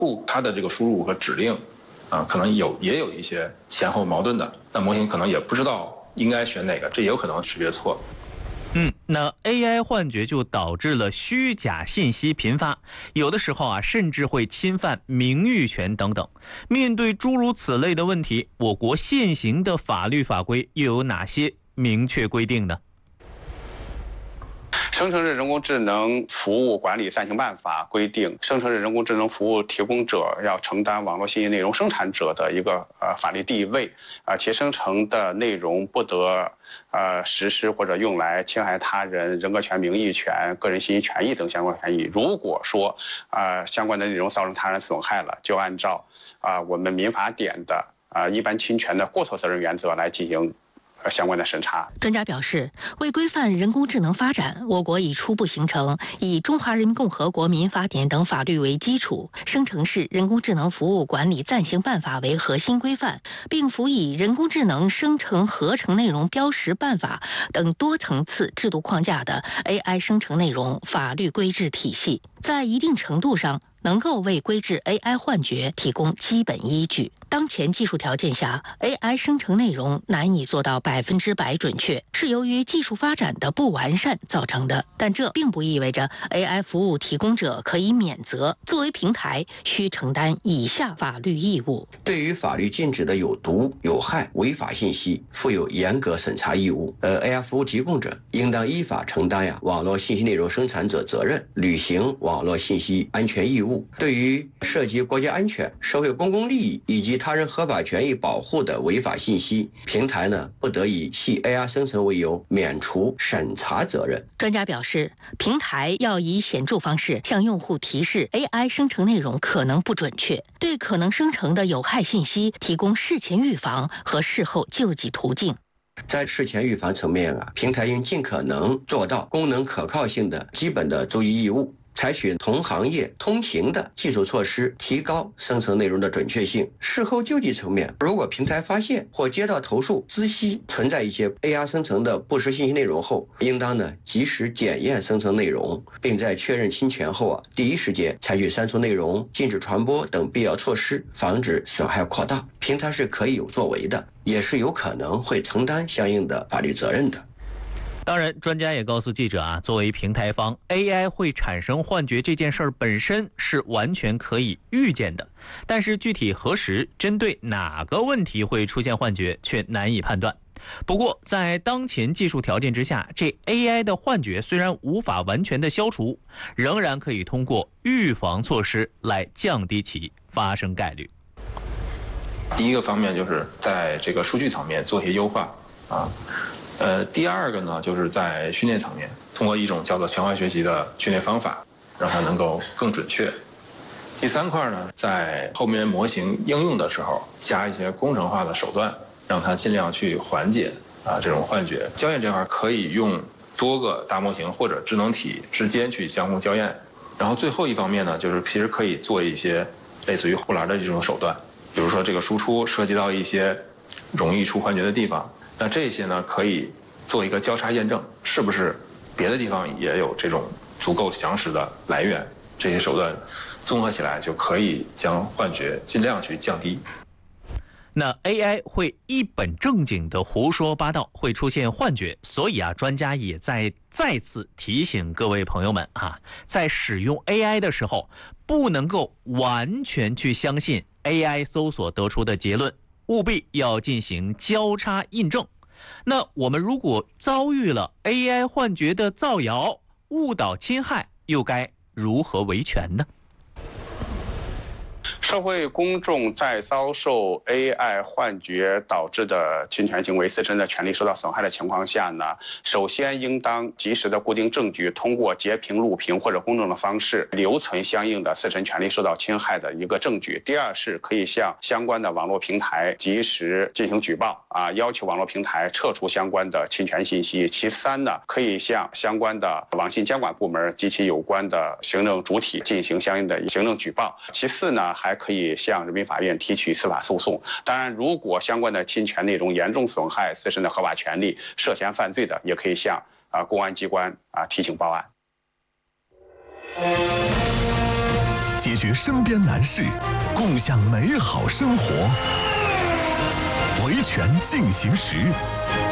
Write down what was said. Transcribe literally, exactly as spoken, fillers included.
库它的这个输入和指令啊，可能有也有一些前后矛盾的，那模型可能也不知道应该选哪个，这也有可能识别错。 嗯，那 A I 幻觉就导致了虚假信息频发，有的时候啊，甚至会侵犯名誉权等等。面对诸如此类的问题，我国现行的法律法规又有哪些明确规定呢？ 生成式人工智能服务管理暂行办法规定，生成式人工智能服务提供者要承担网络信息内容生产者的一个呃法律地位啊，其生成的内容不得呃实施或者用来侵害他人人格权、名誉权、个人信息权益等相关权益。如果说啊、呃、相关的内容造成他人损害了，就按照啊、呃、我们民法典的啊、呃、一般侵权的过错责任原则来进行相关的审查。 专家表示，为规范人工智能发展，我国已初步形成以《中华人民共和国民法典》等法律为基础，生成式人工智能服务管理暂行办法为核心规范，并辅以人工智能生成合成内容标识办法等多层次制度框架的 A I 生成内容法律规制体系，在一定程度上能够为规制 A I 幻觉提供基本依据。当前技术条件下 ，A I 生成内容难以做到百分之百准确，是由于技术发展的不完善造成的。但这并不意味着 A I 服务提供者可以免责。作为平台，需承担以下法律义务： 对于法律禁止的有毒、有害、违法信息，负有严格审查义务。呃 ，A I 服务提供者应当依法承担呀网络信息内容生产者责任，履行网络信息安全义务。对于涉及国家安全、社会公共利益以及他人合法权益保护的违法信息，平台呢不得以系 A I 生成为由免除审查责任。 专家表示，平台要以显著方式向用户提示 A I 生成内容可能不准确，对可能生成的有害信息提供事前预防和事后救济途径。 在事前预防层面啊，平台应尽可能做到功能可靠性的基本的注意义务，采取同行业通行的技术措施，提高生成内容的准确性。事后救济层面，如果平台发现或接到投诉，知悉存在一些 A I 生成的不实信息内容后，应当呢及时检验生成内容，并在确认侵权后啊，第一时间采取删除内容、禁止传播等必要措施，防止损害扩大。平台是可以有作为的，也是有可能会承担相应的法律责任的。 当然，专家也告诉记者啊，作为平台方 ，A I 会产生幻觉这件事儿本身是完全可以预见的，但是具体何时、针对哪个问题会出现幻觉，却难以判断。不过，在当前技术条件之下，这 A I 的幻觉虽然无法完全的消除，仍然可以通过预防措施来降低其发生概率。 第一个方面就是在这个数据层面做些优化啊。呃，第二个呢，就是在训练层面，通过一种叫做强化学习的训练方法，让它能够更准确。第三块呢，在后面模型应用的时候，加一些工程化的手段，让它尽量去缓解啊这种幻觉。校验这块可以用多个大模型或者智能体之间去相互校验。然后最后一方面呢，就是其实可以做一些类似于护栏的这种手段，比如说这个输出涉及到一些容易出幻觉的地方。那这些呢，可以做一个交叉验证，是不是别的地方也有这种足够详实的来源？这些手段综合起来，就可以将幻觉尽量去降低。 那 A I 会一本正经的胡说八道，会出现幻觉，所以啊，专家也在再次提醒各位朋友们啊，在使用 A I 的时候，不能够完全去相信 A I 搜索得出的结论。务必要进行交叉印证。那我们如果遭遇了 A I 幻觉的造谣、误导、侵害，又该如何维权呢？ 社会公众在遭受 A I 幻觉导致的侵权行为、自身的权利受到损害的情况下呢，首先应当及时的固定证据，通过截屏、录屏或者公证的方式留存相应的自身权利受到侵害的一个证据。第二是可以向相关的网络平台及时进行举报啊，要求网络平台撤除相关的侵权信息。其三呢，可以向相关的网信监管部门及其有关的行政主体进行相应的行政举报。其四呢，还可以向人民法院提起司法诉讼。当然，如果相关的侵权内容严重损害自身的合法权利，涉嫌犯罪的，也可以向啊公安机关啊提请报案。 解决身边难事，共享美好生活。维权进行时。